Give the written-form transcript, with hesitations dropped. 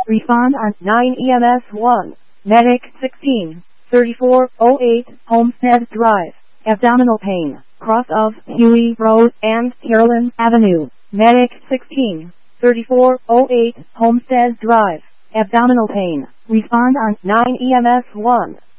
Respond on 9 EMS 1. Medic 16, 3408 Homestead Drive. Abdominal pain, cross of Huey Road and Carolyn Avenue. Medic 16, 3408 Homestead Drive. Abdominal pain. Respond on 9 EMS 1.